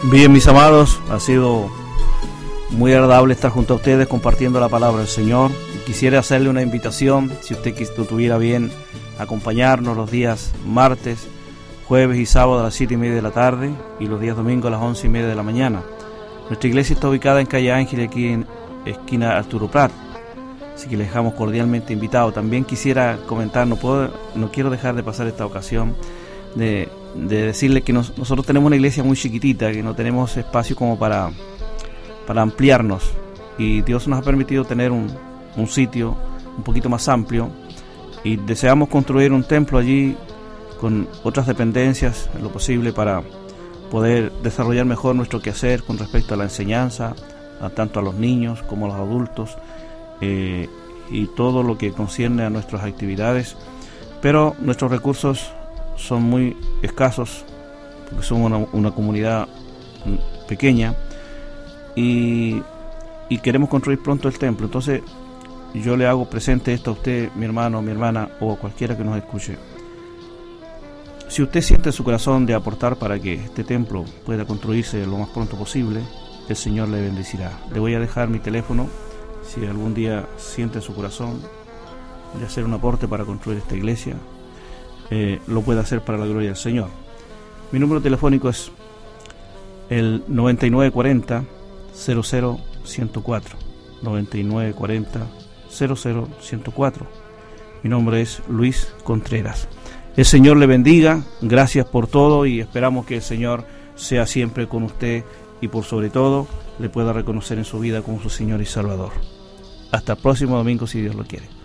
Bien, mis amados, ha sido muy agradable estar junto a ustedes compartiendo la palabra del Señor. Quisiera hacerle una invitación, si usted tuviera bien, acompañarnos los días martes, jueves y sábado a las 7:30 de la tarde y los días domingos a las 11:30 de la mañana. Nuestra iglesia está ubicada en calle Ángel, aquí en esquina Arturo Prat, así que les dejamos cordialmente invitados. También quisiera comentar, no quiero dejar de pasar esta ocasión de decirle que nosotros tenemos una iglesia muy chiquitita, que no tenemos espacio como para ampliarnos, y Dios nos ha permitido tener un sitio un poquito más amplio, y deseamos construir un templo allí con otras dependencias en lo posible para poder desarrollar mejor nuestro quehacer con respecto a la enseñanza, tanto a los niños como a los adultos, y todo lo que concierne a nuestras actividades. Pero nuestros recursos son muy escasos porque somos una comunidad pequeña, y queremos construir pronto el templo. Entonces yo le hago presente esto a usted, mi hermano, mi hermana, o a cualquiera que nos escuche. Si usted siente en su corazón de aportar para que este templo pueda construirse lo más pronto posible, el Señor le bendecirá. Le voy a dejar mi teléfono, si algún día siente en su corazón de hacer un aporte para construir esta iglesia, lo puede hacer para la gloria del Señor. Mi número telefónico es el 9940 00104, 9940 00104. Mi nombre es Luis Contreras. El Señor le bendiga, gracias por todo, y esperamos que el Señor sea siempre con usted y por sobre todo le pueda reconocer en su vida como su Señor y Salvador. Hasta el próximo domingo, si Dios lo quiere.